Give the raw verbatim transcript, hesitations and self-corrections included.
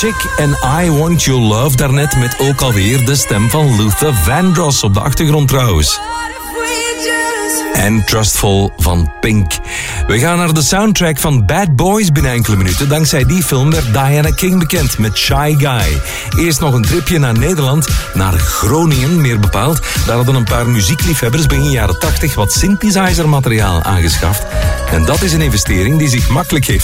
Chick en I Want Your Love daarnet met ook alweer de stem van Luther Vandross op de achtergrond trouwens. En Trustful van Pink. We gaan naar de soundtrack van Bad Boys binnen enkele minuten. Dankzij die film werd Diana King bekend met Shy Guy. Eerst nog een tripje naar Nederland, naar Groningen meer bepaald. Daar hadden een paar muziekliefhebbers begin jaren tachtig wat synthesizer materiaal aangeschaft. En dat is een investering die zich makkelijk heeft